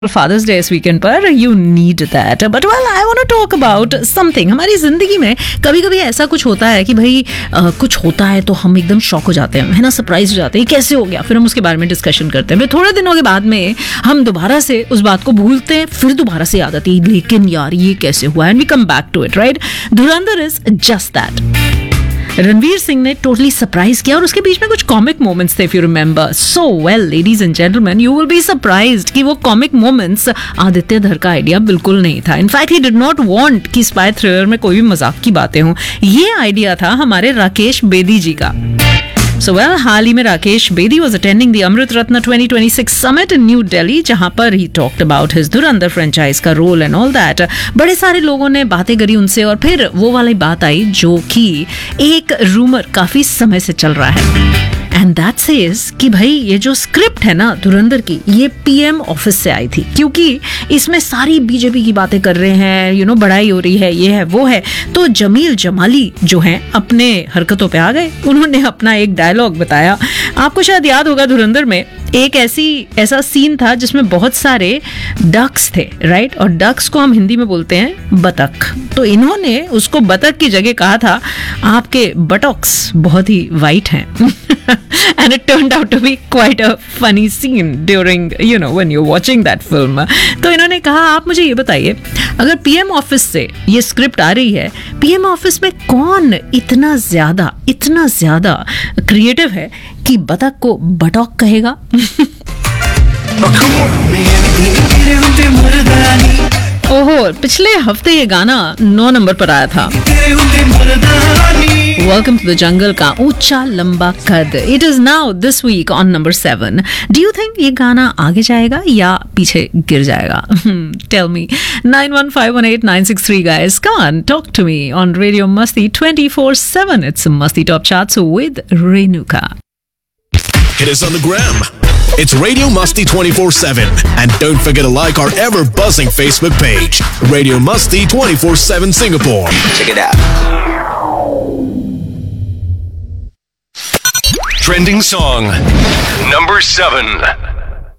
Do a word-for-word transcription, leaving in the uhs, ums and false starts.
Fathers day इस weekend पर you need that but well I want to talk about something. हमारी जिंदगी में कभी कभी ऐसा कुछ होता है कि भाई uh, कुछ होता है तो हम एकदम शॉक हो जाते हैं, है ना, सरप्राइज हो जाते हैं, कैसे हो गया. फिर हम उसके बारे में डिस्कशन करते हैं, फिर थोड़े दिनों के बाद में हम दोबारा से उस बात को भूलते हैं, फिर दोबारा से याद आती है लेकिन यार ये कैसे हुआ, and we come back to it, right. Dhurandhar is just that. Ranveer Singh ने टोटली सरप्राइज किया और उसके बीच में कुछ कॉमिक मोमेंट्स थे, if you remember. So well ladies and gentleman, you will be surprised कि वो कॉमिक मोमेंट्स आदित्य धर का आइडिया बिल्कुल नहीं था. In fact he did not want कि स्पाई थ्रिलर में कोई भी मजाक की बातें हों. ये आइडिया था हमारे राकेश बेदी जी का. So well, हाल ही में Rakesh Bedi was attending the Amrit Ratna twenty twenty-six summit in New Delhi, जहां पर he talked about his Dhurandhar franchise का रोल and all that. बड़े सारे लोगों ने बातें करी उनसे और फिर वो वाली बात आई जो कि एक रूमर काफी समय से चल रहा है. एंड दैट सेज कि भाई ये जो स्क्रिप्ट है ना धुरंधर की, ये पीएम ऑफिस से आई थी, क्योंकि इसमें सारी बीजेपी की बातें कर रहे हैं, यू नो, बड़ाई हो रही है, ये है वो है. तो जमील जमाली जो हैं अपने हरकतों पे आ गए. उन्होंने अपना एक डायलॉग बताया. आपको शायद याद होगा धुरंधर में एक ऐसी ऐसा सीन था जिसमें बहुत सारे डक्स थे, राइट, और डक्स को हम हिंदी में बोलते हैं बतख. तो इन्होंने उसको बतख की जगह कहा था आपके बटॉक्स बहुत ही वाइट हैं. And it turned out to be quite a funny scene during, you know, when you're watching that film. तो इन्होंने कहा आप मुझे ये बताइए, अगर पीएम ऑफिस से ये स्क्रिप्ट आ रही है, पीएम ऑफिस में कौन इतना ज्यादा इतना ज्यादा क्रिएटिव है कि बतख को बटॉक कहेगा? ओहो, पिछले हफ्ते ये गाना नौ नंबर पर आया था. वेलकम टू द जंगल का ऊंचा लंबा कद. It is now this week on number seven. Do you think ये गाना आगे जाएगा या पीछे गिर जाएगा? Tell me. nine one five one eight nine six three guys, come on, talk to me on Radio Masti twenty-four seven. It's Masti Top Charts with Renuka. Hit us on the gram. It's Radio Masti twenty-four seven. And don't forget to like our ever buzzing Facebook page, Radio Masti twenty-four seven Singapore. Check it out. Trending song number seven.